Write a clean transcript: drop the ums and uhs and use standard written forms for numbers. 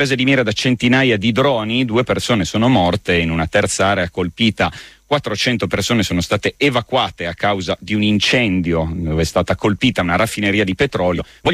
prese di mira da centinaia di droni, 2 persone sono morte, in una terza area colpita 400 persone sono state evacuate a causa di un incendio dove è stata colpita una raffineria di petrolio.